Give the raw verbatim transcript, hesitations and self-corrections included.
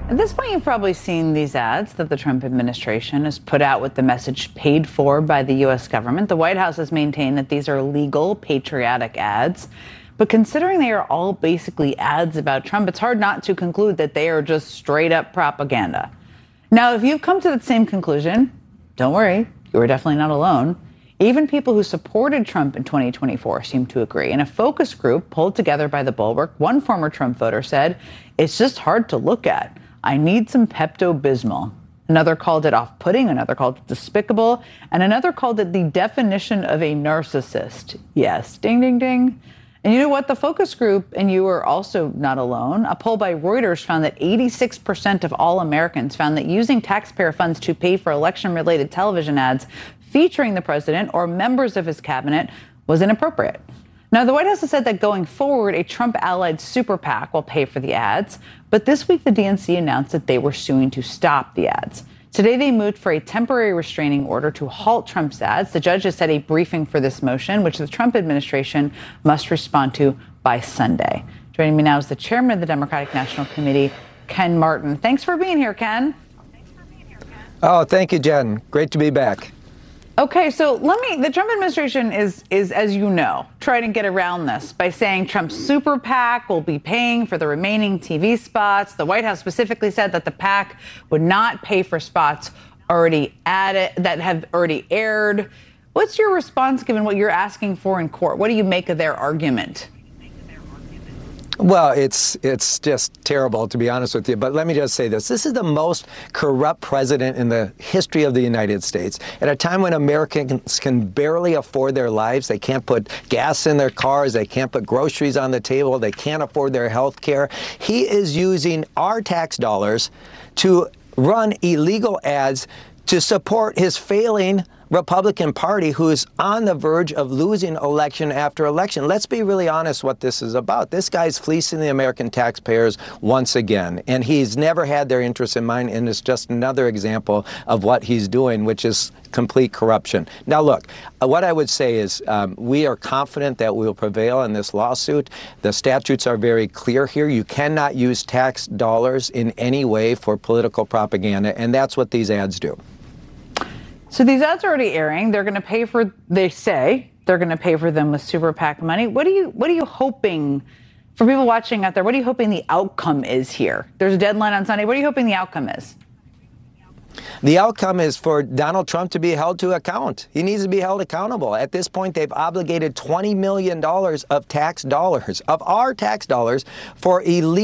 At this point, you've probably seen these ads that the Trump administration has put out with the message paid for by the U S government. The White House has maintained that these are legal, patriotic ads. But considering they are all basically ads about Trump, it's hard not to conclude that they are just straight up propaganda. Now, if you've come to the same conclusion, don't worry, you are definitely not alone. Even people who supported Trump in twenty twenty-four seem to agree. In a focus group pulled together by the Bulwark, one former Trump voter said, "It's just hard to look at. I need some Pepto-Bismol." Another called it off-putting, another called it despicable, and another called it the definition of a narcissist. Yes, ding, ding, ding. And you know what? The focus group, and you are also not alone, a poll by Reuters found that eighty-six percent of all Americans found that using taxpayer funds to pay for election-related television ads featuring the president or members of his cabinet was inappropriate. Now, the White House has said that going forward, a Trump-allied super PAC will pay for the ads. But this week, the D N C announced that they were suing to stop the ads. Today, they moved for a temporary restraining order to halt Trump's ads. The judge has set a briefing for this motion, which the Trump administration must respond to by Sunday. Joining me now is the chairman of the Democratic National Committee, Ken Martin. Thanks for being here, Ken. Oh, thank you, Jen. Great to be back. Okay, so let me, the Trump administration is, is, as you know, trying to get around this by saying Trump's super PAC will be paying for the remaining T V spots. The White House specifically said that the PAC would not pay for spots already added, that have already aired. What's your response given what you're asking for in court? What do you make of their argument? Well, it's it's just terrible, to be honest with you. But let me just say this. This is the most corrupt president in the history of the United States. At a time when Americans can barely afford their lives, they can't put gas in their cars, they can't put groceries on the table, they can't afford their health care. He is using our tax dollars to run illegal ads to support his failing Republican Party, who is on the verge of losing election after election. Let's be really honest what this is about. This guy's fleecing the American taxpayers once again, and he's never had their interests in mind, and it's just another example of what he's doing, which is complete corruption. Now, look, uh, what I would say is um, we are confident that we will prevail in this lawsuit. The statutes are very clear here. You cannot use tax dollars in any way for political propaganda, and that's what these ads do. So these ads are already airing. They're going to pay for, they say, they're going to pay for them with super PAC money. What are you, what are you hoping, for people watching out there, what are you hoping the outcome is here? There's a deadline on Sunday. What are you hoping the outcome is? The outcome is for Donald Trump to be held to account. He needs to be held accountable. At this point, they've obligated twenty million dollars of tax dollars, of our tax dollars, for illegal